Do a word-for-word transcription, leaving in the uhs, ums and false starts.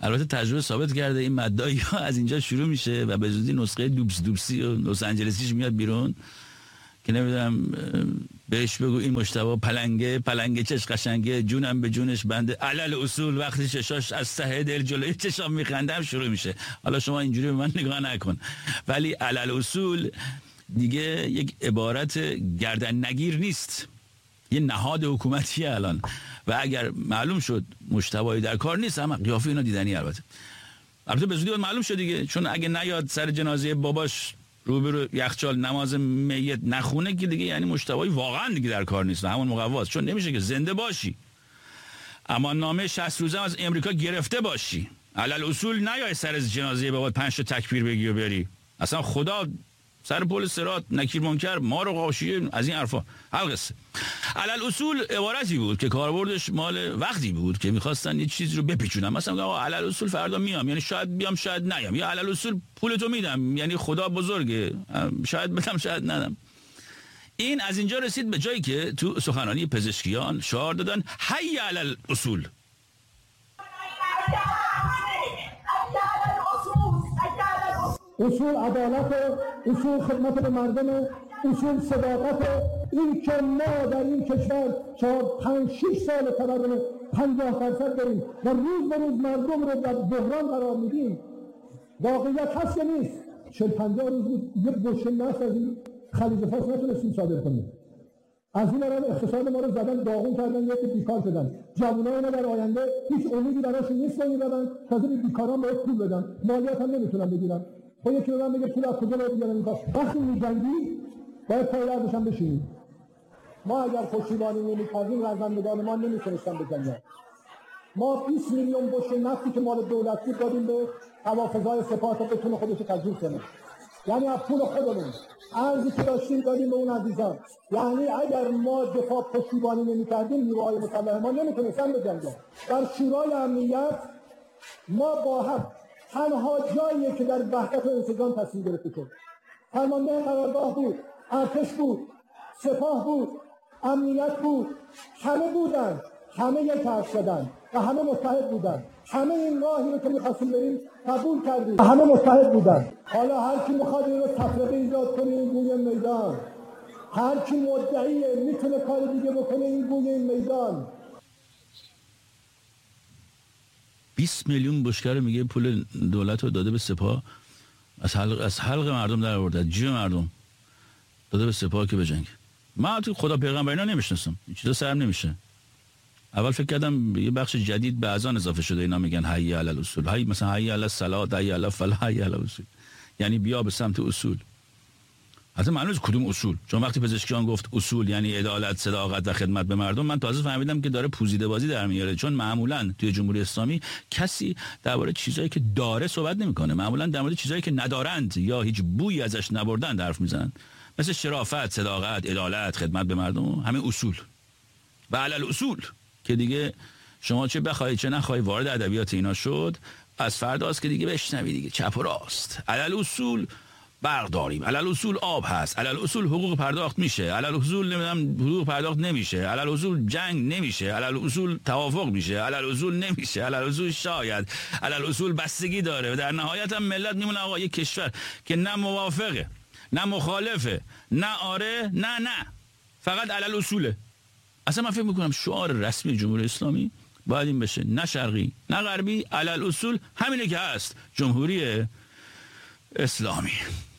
البته تجربه ثابت کرده این مدعی ها از اینجا شروع میشه و به زودی نسخه دوبس دوبسی و لس آنجلسیش میاد بیرون که نمیدونم بهش بگو این مجتبی پلنگه پلنگه چش قشنگه جونم به جونش بنده علل اصول وقتی چشاش از ته دل جلوی چشام میخندم شروع میشه. حالا شما اینجوری به من نگاه نکن، ولی علل اصول دیگه یک عبارت گردن نگیر نیست، یه نهاد حکومتی الان و اگر معلوم شد مجتبی در کار نیست هم قیافه اینا دیدنی. البته البته به زودی باید معلوم شد دیگه، چون اگه نیاد سر جنازه باباش روبرو یخچال نماز میت نخونه که دیگه یعنی مجتبی واقعا دیگه در کار نیست و همون مقواست، چون نمیشه که زنده باشی اما نامه شصت روزه از امریکا گرفته باشی علل اصول نیای سر جنازه بابات پنج تا تکبیر بگی و بری، اصلا خدا سر پل صراط نکیر منکر ما رو غاشیه از این حرفا. القصه علل اصول عبارتی بود که کاربردش مال وقتی بود که میخواستن یه چیزی رو بپیچونن، مثلا آقا علل اصول فردا میام، یعنی شاید بیام شاید نیام، یا علل اصول پولتو میدم یعنی خدا بزرگه شاید بدم شاید ندم. این از اینجا رسید به جایی که تو سخنرانی پزشکیان شعار دادن حی علل اصول. اصول عدالت، اصول خدمت به مردم، اصول صداقت. این که ما در این کشور چهار پنج شش سال تورم پنجاه درصد داریم و روز به روز مردم رو در بحران قرار میدیم، واقعیت هست یا نیست؟ چهل پنجاه روز بود یک گوشه نفت از این خلیج فارس نتونستیم صادر کنیم. از این الان اقتصاد ما رو زدن داغون کردن، یک بیکار شدن. جوانای ما در آینده هیچ امیدی براشون نیست که می‌برن، تازه بیکاران باید پول بدن، مالیات هم نمیتونن بگیرن. خب یکی رو من بگه پول از کجا باید بیارن؟ وقتی می‌جنگی باید پای لرزش هم بشینیم. ما اگر پشتیبانی نمی‌کردیم رزمندگان ما نمی‌تونستن بجنگن. ما بیست میلیون بشکه نفتی که مال دولت بود دادیم به حوافظهای سپاه تا بتونه خودش رو تجهیز کنه، یعنی از پول خودمون ارزی که داشتیم دادیم به اون عزیزان. یعنی اگر ما دفاع پشتیبانی نمی‌کردیم نیروهای مسلح ما نمی‌تونستن بجنگن. در شورای امنیت ما با هم تنها جاییه که در وحدت و انسجام تصمیم گرفته شد. فرمانده قرارگاه بود، ارتش بود، سپاه بود، امنیت بود، همه بودن، همه یک حرف شدن و همه متحد بودن. همه این راهی رو که می‌خواستیم بریم قبول کردیم و همه متحد بودن. حالا هر کی می‌خواد این رو تفرقه ایجاد کنه این گوی میدان، هر کی مدعیه میتونه کار دیگه بکنه این گوی این میدان. بیست میلیون بشکه میگه پول دولت رو داده به سپاه، از حلق از حلق مردم در آورده، از جیب مردم داده به سپاه که بجنگ. من تو خدا پیغمبر اینا نمیشناسم، این چیزا سرم نمیشه. اول فکر کردم یه بخش جدید به اذان اضافه شده، اینا میگن حی علی الاصول، حی مثلا حی علی الصلاه، حی علی الفلاح، حی علی الاصول، یعنی بیا به سمت اصول. اصلا معلومه کدوم اصول، چون وقتی پزشکیان گفت اصول یعنی عدالت، صداقت و خدمت به مردم، من تازه فهمیدم که داره پوزیده بازی در میاره، چون معمولا توی جمهوری اسلامی کسی درباره چیزایی که داره صحبت نمیکنه، معمولا در مورد چیزایی که ندارند یا هیچ بویی ازش نبردن حرف میزنن، مثل شرافت، صداقت، عدالت، خدمت به مردم، همه اصول و علل اصول که دیگه شما چه بخواید چه نخواید وارد ادبیات اینا شد، از فرداست که دیگه بشنوید دیگه چپ و راست. علل اصول برق داریم، علل اصول آب هست، علل اصول حقوق پرداخت میشه، علل اصول نمیدونم حقوق پرداخت نمیشه، علل اصول جنگ نمیشه، علل اصول توافق میشه، علل اصول نمیشه، علل اصول شاید، علل اصول بستگی داره و در نهایت هم ملت میمونه آقا یک کشور که نه موافقه نه مخالفه نه آره نه نه، فقط علل اصوله. اصلا من فکر میکنم شعار رسمی جمهوری اسلامی باید این بشه، نه شرقی نه غربی، علل اصول همینه که هست، جمهوری اسلامی.